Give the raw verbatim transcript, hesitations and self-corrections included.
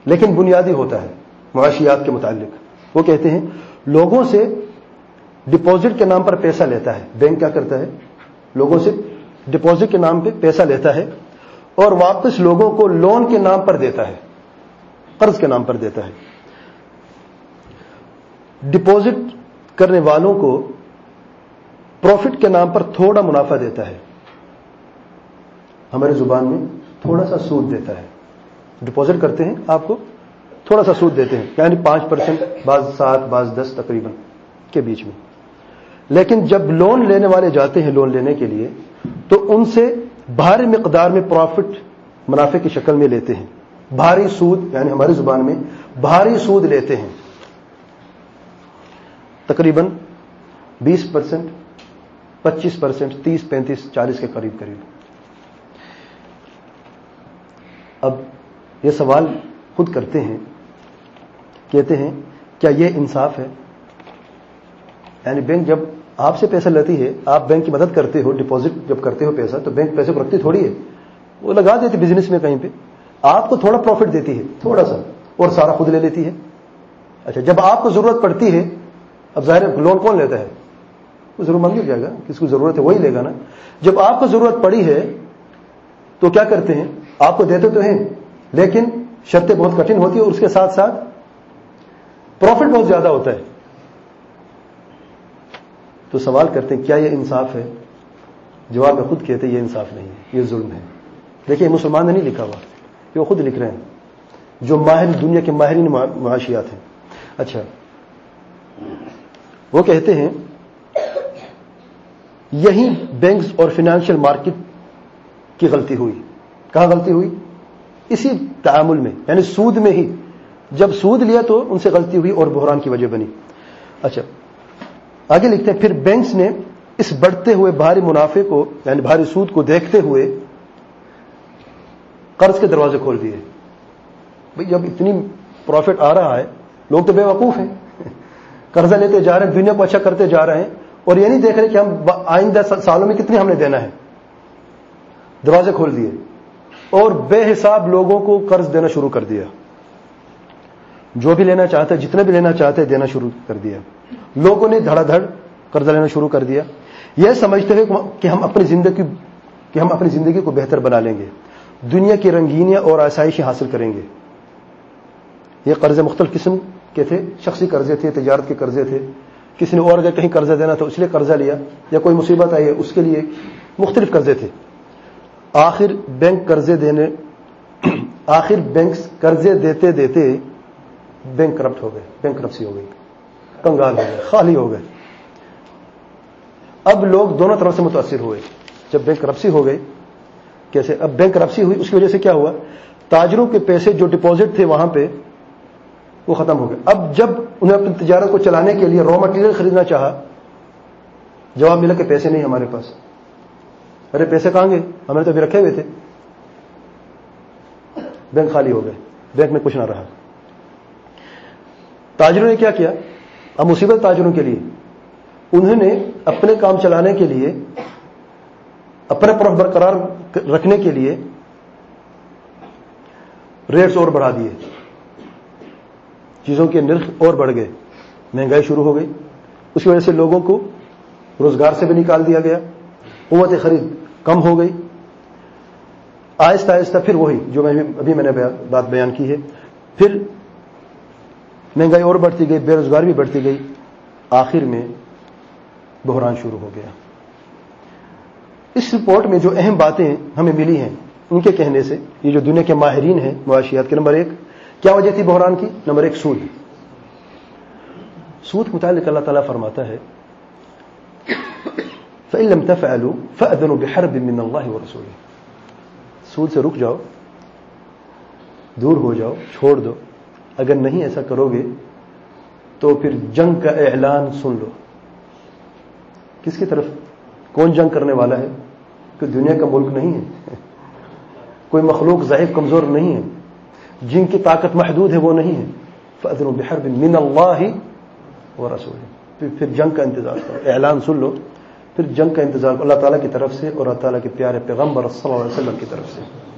لیکن بنیادی ہوتا ہے معاشیات کے متعلق. وہ کہتے ہیں لوگوں سے ڈپازٹ کے نام پر پیسہ لیتا ہے. بینک کیا کرتا ہے؟ لوگوں سے ڈپازٹ کے نام پہ پیسہ لیتا ہے اور واپس لوگوں کو لون کے نام پر دیتا ہے, قرض کے نام پر دیتا ہے. ڈپازٹ کرنے والوں کو پروفٹ کے نام پر تھوڑا منافع دیتا ہے, ہماری زبان میں تھوڑا سا سود دیتا ہے. ڈپازٹ کرتے ہیں آپ کو تھوڑا سا سود دیتے ہیں, یعنی پانچ پرسنٹ, بعض سات بعض دس تقریباً کے بیچ میں. لیکن جب لون لینے والے جاتے ہیں لون لینے کے لیے تو ان سے بھاری مقدار میں پروفٹ منافع کی شکل میں لیتے ہیں, بھاری سود, یعنی ہماری زبان میں بھاری سود لیتے ہیں, تقریباً بیس پرسنٹ, پچیس پرسنٹ, تیس پینتیس چالیس کے قریب قریب. اب یہ سوال خود کرتے ہیں, کہتے ہیں کیا یہ انصاف ہے؟ یعنی بینک جب آپ سے پیسہ لیتی ہے, آپ بینک کی مدد کرتے ہو, ڈپازٹ جب کرتے ہو پیسہ, تو بینک پیسے کو رکھتی تھوڑی ہے, وہ لگا دیتی بزنس میں کہیں پہ, آپ کو تھوڑا پروفٹ دیتی ہے, تھوڑا سا, اور سارا خود لے لیتی ہے. اچھا, جب آپ کو ضرورت پڑتی ہے, اب ظاہر ہے لون کون لیتا ہے؟ وہ ضرور مانگ جائے گا, کس کو ضرورت ہے وہی لے گا نا. جب آپ کو ضرورت پڑی ہے تو کیا کرتے ہیں, آپ کو دیتے تو ہیں لیکن شرطیں بہت کٹھن ہوتی ہیں اور اس کے ساتھ ساتھ پروفٹ بہت زیادہ ہوتا ہے. تو سوال کرتے ہیں کیا یہ انصاف ہے؟ جواب میں خود کہتے ہیں یہ انصاف نہیں ہے, یہ ظلم ہے. دیکھیں مسلمان نے نہیں لکھا ہوا, یہ وہ خود لکھ رہے ہیں جو ماہر دنیا کے ماہرین معاشیات ہیں. اچھا, وہ کہتے ہیں یہی بینکس اور فائنینشیل مارکیٹ کی غلطی ہوئی. کہاں غلطی ہوئی؟ اسی تعامل میں, یعنی سود میں ہی. جب سود لیا تو ان سے غلطی ہوئی اور بحران کی وجہ بنی. اچھا, آگے لکھتے ہیں پھر بینکس نے اس بڑھتے ہوئے بھاری منافع کو, یعنی بھاری سود کو دیکھتے ہوئے قرض کے دروازے کھول دیے. بھئی جب اتنی پروفٹ آ رہا ہے, لوگ تو بے وقوف ہیں, قرضہ لیتے جا رہے ہیں, دنیا کو اچھا کرتے جا رہے ہیں, اور یہ نہیں دیکھ رہے کہ ہم آئندہ سالوں میں کتنے ہم نے دینا ہے. دروازے کھول دیے اور بے حساب لوگوں کو قرض دینا شروع کر دیا. جو بھی لینا چاہتا ہے, جتنے بھی لینا چاہتے ہیں, دینا شروع کر دیا. لوگوں نے دھڑا دھڑ قرضہ لینا شروع کر دیا, یہ سمجھتے ہوئے کہ ہم اپنی زندگی کہ ہم اپنی زندگی کو بہتر بنا لیں گے, دنیا کی رنگینیاں اور آسائشیں حاصل کریں گے. یہ قرضے مختلف قسم کے تھے, شخصی قرضے تھے, تجارت کے قرضے تھے, کسی نے اور اگر کہیں قرضہ دینا تھا اس لیے قرضہ لیا, یا کوئی مصیبت آئی ہے اس کے لیے, مختلف قرضے تھے. آخر بینک قرضے دینے آخر بینکس قرضے دیتے دیتے بینک کرپٹ ہو گئے, بینک کرپسی ہو گئی, کنگال ہو گئے, خالی ہو گئے. اب لوگ دونوں طرف سے متاثر ہوئے. جب بینک کرپسی ہو گئی, کیسے؟ اب بینک کرپسی ہوئی, اس کی وجہ سے کیا ہوا, تاجروں کے پیسے جو ڈپازٹ تھے وہاں پہ وہ ختم ہو گئے. اب جب انہیں اپنی تجارت کو چلانے کے لیے را مٹیریل خریدنا چاہا, جواب ملا کہ پیسے نہیں ہمارے پاس. ارے پیسے کہاں گئے, ہم نے تو ابھی رکھے ہوئے تھے. بینک خالی ہو گئے, بینک میں کچھ نہ رہا. تاجروں نے کیا کیا؟ اب مصیبت تاجروں کے لیے, انہوں نے اپنے کام چلانے کے لیے, اپنے پروفٹ برقرار رکھنے کے لیے ریٹس اور بڑھا دیے, چیزوں کے نرخ اور بڑھ گئے, مہنگائی شروع ہو گئی. اس کی وجہ سے لوگوں کو روزگار سے بھی نکال دیا گیا, قوت خرید کم ہو گئی. آہستہ آہستہ پھر وہی جو میں ابھی میں نے بات بیان کی ہے, پھر مہنگائی اور بڑھتی گئی, بے روزگار بھی بڑھتی گئی. آخر میں بحران شروع ہو گیا. اس رپورٹ میں جو اہم باتیں ہمیں ملی ہیں ان کے کہنے سے, یہ جو دنیا کے ماہرین ہیں معاشیات کے, نمبر ایک کیا وجہ تھی بحران کی؟ نمبر ایک سود. سود کے متعلق اللہ تعالیٰ فرماتا ہے فَإِن لَمْ تَفْعَلُوا فَأْذَنُوا بِحَرْبٍ مِّنَ اللَّهِ وَرَسُولِهِ. سود سے رک جاؤ, دور ہو جاؤ, چھوڑ دو. اگر نہیں ایسا کرو گے تو پھر جنگ کا اعلان سن لو. کس کی طرف, کون جنگ کرنے والا ہے؟ کوئی دنیا کا ملک نہیں ہے, کوئی مخلوق ضعیف کمزور نہیں ہے, جن کی طاقت محدود ہے وہ نہیں ہے. فَأَذَنُوا بِحَرْبٍ مِّنَ اللَّهِ وَرَسُولِهِ. پھر جنگ کا انتظار کرو, اعلان سن لو, پھر جنگ کا انتظار اللہ تعالیٰ کی طرف سے اور اللہ تعالیٰ کے پیارے پیغمبر صلی اللہ علیہ وسلم کی طرف سے.